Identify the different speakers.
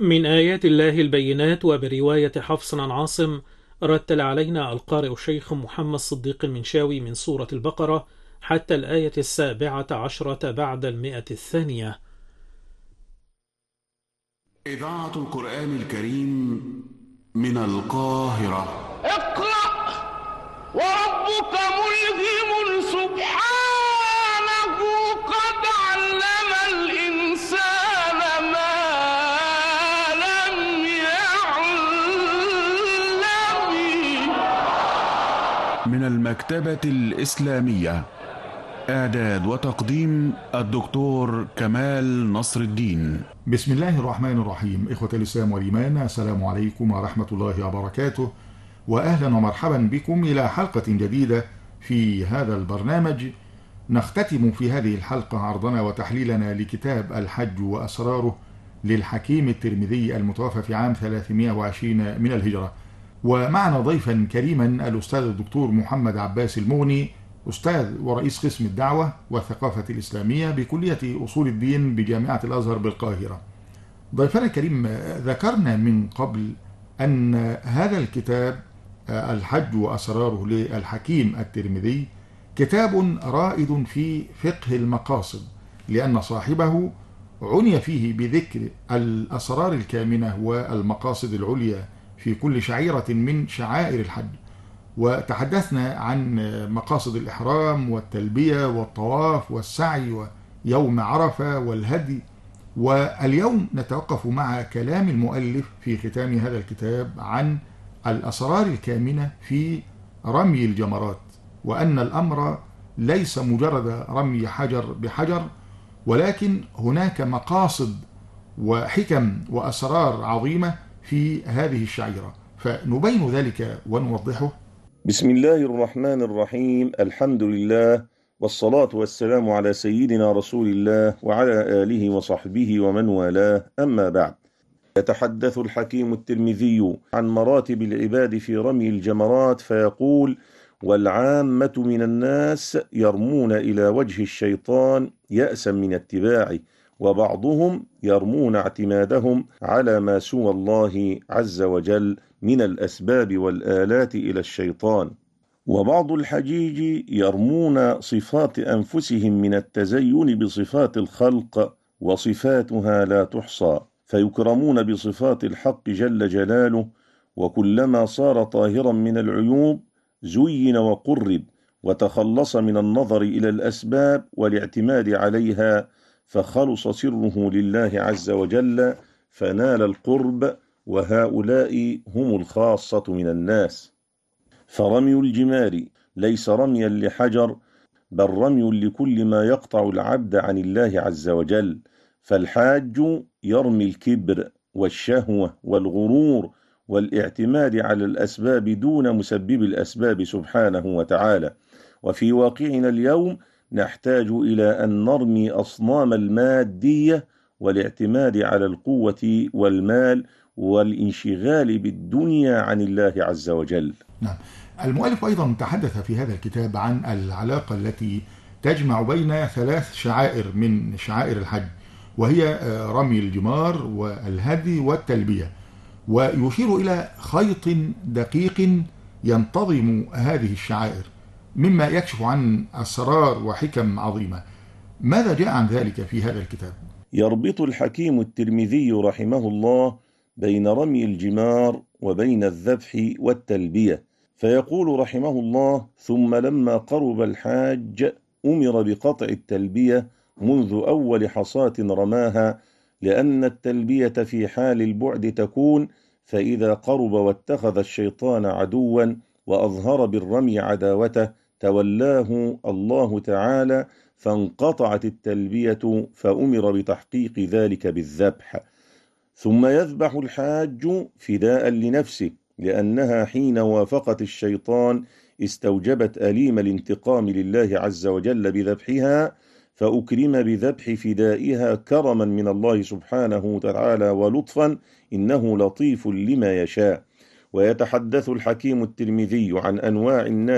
Speaker 1: من آيات الله البينات. وبرواية حفص عن عاصم رتل علينا القارئ الشيخ محمد صديق المنشاوي من سورة البقرة حتى الآية 17 بعد 100.
Speaker 2: إذاعة القرآن الكريم من القاهرة.
Speaker 3: اقرأ وربك ملهم سبحانه قد علم الإنسان ما لم يعلم.
Speaker 2: من المكتبة الإسلامية، إعداد وتقديم الدكتور كمال نصر الدين.
Speaker 4: بسم الله الرحمن الرحيم. إخوة الإسلام والإيمان، السلام عليكم ورحمة الله وبركاته، وأهلا ومرحبا بكم إلى حلقة جديدة في هذا البرنامج. نختتم في هذه الحلقة عرضنا وتحليلنا لكتاب الحج وأسراره للحكيم الترمذي المتوفى في عام 320 من الهجرة. ومعنا ضيفا كريما الأستاذ الدكتور محمد عباس المغني، أستاذ ورئيس قسم الدعوة والثقافة الإسلامية بكلية أصول الدين بجامعة الأزهر بالقاهرة. ضيفنا الكريم، ذكرنا من قبل أن هذا الكتاب الحج وأسراره للحكيم الترمذي كتاب رائد في فقه المقاصد، لأن صاحبه عني فيه بذكر الأسرار الكامنة والمقاصد العليا في كل شعيرة من شعائر الحج. وتحدثنا عن مقاصد الإحرام والتلبية والطواف والسعي ويوم عرفة والهدي. واليوم نتوقف مع كلام المؤلف في ختام هذا الكتاب عن الأسرار الكامنة في رمي الجمرات، وأن الأمر ليس مجرد رمي حجر بحجر، ولكن هناك مقاصد وحكم وأسرار عظيمة في هذه الشعيرة، فنبين ذلك ونوضحه.
Speaker 5: بسم الله الرحمن الرحيم. الحمد لله والصلاة والسلام على سيدنا رسول الله وعلى آله وصحبه ومن والاه، أما بعد. يتحدث الحكيم الترمذي عن مراتب العباد في رمي الجمرات فيقول: والعامة من الناس يرمون إلى وجه الشيطان يأسا من اتباعه، وبعضهم يرمون اعتمادهم على ما سوى الله عز وجل من الأسباب والآلات إلى الشيطان، وبعض الحجيج يرمون صفات أنفسهم من التزين بصفات الخلق، وصفاتها لا تحصى، فيكرمون بصفات الحق جل جلاله، وكلما صار طاهرا من العيوب زين وقرب، وتخلص من النظر إلى الأسباب والاعتماد عليها، فخلص سره لله عز وجل فنال القرب، وهؤلاء هم الخاصة من الناس. فرمي الجمار ليس رميا لحجر، بل رمي لكل ما يقطع العبد عن الله عز وجل. فالحاج يرمي الكبر والشهوة والغرور والاعتماد على الأسباب دون مسبب الأسباب سبحانه وتعالى. وفي واقعنا اليوم نحتاج إلى أن نرمي أصنام المادية والاعتماد على القوة والمال والانشغال بالدنيا عن الله عز وجل.
Speaker 4: نعم. المؤلف أيضا تحدث في هذا الكتاب عن العلاقة التي تجمع بين ثلاث شعائر من شعائر الحج، وهي رمي الجمار والهدي والتلبية، ويشير إلى خيط دقيق ينتظم هذه الشعائر مما يكشف عن أسرار وحكم عظيمة. ماذا جاء عن ذلك في هذا الكتاب؟
Speaker 5: يربط الحكيم الترمذي رحمه الله بين رمي الجمار وبين الذبح والتلبية، فيقول رحمه الله: ثم لما قرب الحاج أمر بقطع التلبية منذ أول حصاة رماها، لأن التلبية في حال البعد تكون، فإذا قرب واتخذ الشيطان عدوا وأظهر بالرمي عداوته تولاه الله تعالى، فانقطعت التلبية، فأمر بتحقيق ذلك بالذبح. ثم يذبح الحاج فداء لنفسه، لأنها حين وافقت الشيطان استوجبت أليم الانتقام لله عز وجل بذبحها، فأكرم بذبح فدائها كرما من الله سبحانه وتعالى ولطفا، إنه لطيف لما يشاء. ويتحدث الحكيم الترمذي عن أنواع الناس